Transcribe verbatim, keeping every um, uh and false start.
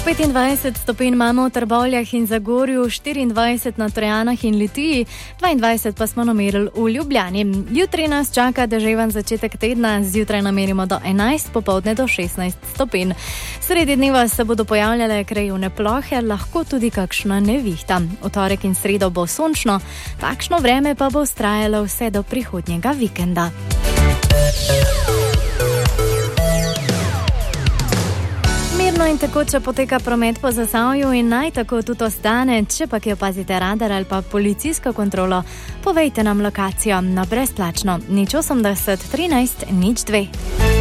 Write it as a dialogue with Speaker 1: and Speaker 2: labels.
Speaker 1: petindvajset stopinj imamo v Trbovljah in Zagorju, štiriindvajset na Trojanah in Litiji, dvaindvajset pa smo namerili v Ljubljani. Jutri nas čaka deževen začetek tedna, zjutraj namerimo do enajst, popoldne do šestnajst stopinj. Sredi dneva se bodo pojavljale krajevne plohe, lahko tudi kakšna nevihta. V torek in sredo bo sončno, takšno vreme pa bo vztrajalo vse do prihodnjega vikenda. Mirno in tekoče poteka promet po Zasavju in naj tako tudi ostane. Če pa kje opazite radar ali pa policijsko kontrolo, povejte nam lokacijo na brezplačno nič osemdeset trinajst nič dve.